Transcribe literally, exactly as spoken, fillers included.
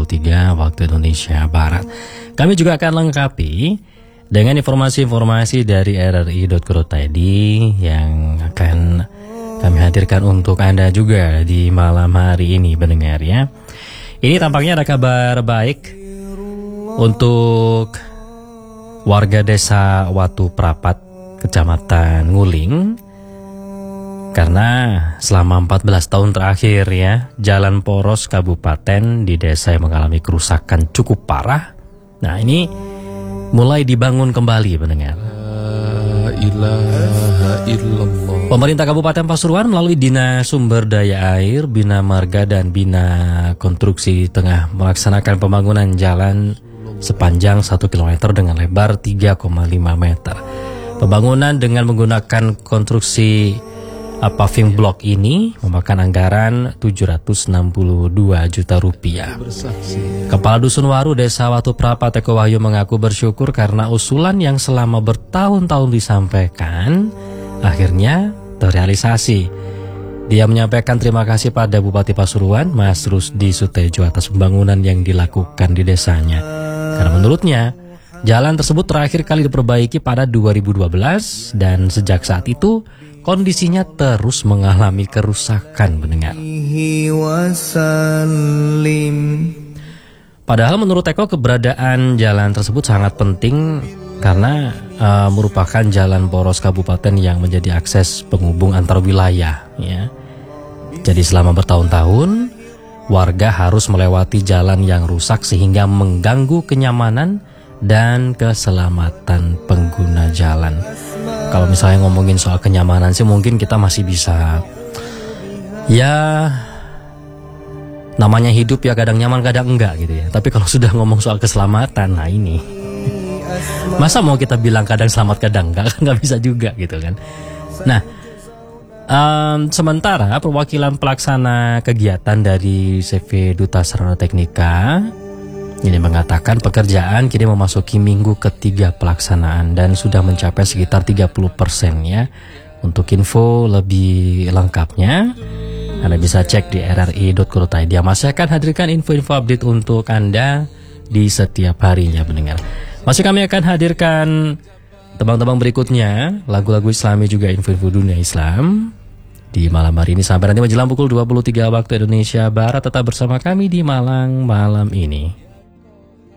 tiga waktu Indonesia Barat. Kami juga akan lengkapi dengan informasi-informasi dari R R I dot co dot I D yang akan kami hadirkan untuk Anda juga di malam hari ini, pendengar ya. Ini tampaknya ada kabar baik untuk warga desa Watu Prapat, Kecamatan Nguling. Karena selama empat belas tahun terakhir ya, jalan poros kabupaten di desa yang mengalami kerusakan cukup parah. Nah ini mulai dibangun kembali, pendengar. La ilaha illallah. Pemerintah Kabupaten Pasuruan melalui Dinas Sumber Daya Air, Bina Marga dan Bina Konstruksi tengah melaksanakan pembangunan jalan sepanjang satu kilometer dengan lebar tiga koma lima meter. Pembangunan dengan menggunakan konstruksi paving block ini memakan anggaran tujuh ratus enam puluh dua juta rupiah. Kepala Dusun Waru Desa Watu Prapat Eko Wahyu mengaku bersyukur karena usulan yang selama bertahun-tahun disampaikan akhirnya terrealisasi. Dia menyampaikan terima kasih pada Bupati Pasuruan Mas Rusdi Sutejo atas pembangunan yang dilakukan di desanya. Karena menurutnya jalan tersebut terakhir kali diperbaiki pada dua ribu dua belas dan sejak saat itu kondisinya terus mengalami kerusakan, pendengar. Padahal menurut Eko keberadaan jalan tersebut sangat penting karena uh, merupakan jalan poros kabupaten yang menjadi akses penghubung antar wilayah. Ya. Jadi selama bertahun-tahun warga harus melewati jalan yang rusak sehingga mengganggu kenyamanan dan keselamatan pengguna jalan. Kalau misalnya ngomongin soal kenyamanan sih mungkin kita masih bisa, ya namanya hidup ya kadang nyaman kadang enggak gitu ya. Tapi kalau sudah ngomong soal keselamatan, nah ini masa mau kita bilang kadang selamat kadang enggak, nggak bisa juga gitu kan. Nah um, sementara perwakilan pelaksana kegiatan dari C V Duta Sarana Teknika ini mengatakan pekerjaan kini memasuki minggu ketiga pelaksanaan dan sudah mencapai sekitar tiga puluh persen ya. Untuk info lebih lengkapnya Anda bisa cek di R R I dot co dot I D. Masih akan hadirkan info-info update untuk Anda di setiap harinya, pendengar. Masih kami akan hadirkan tebang-tebang berikutnya, lagu-lagu Islami juga info-info dunia Islam di malam hari ini sampai nanti menjelang pukul dua puluh tiga waktu Indonesia Barat. Tetap bersama kami di Malang malam ini.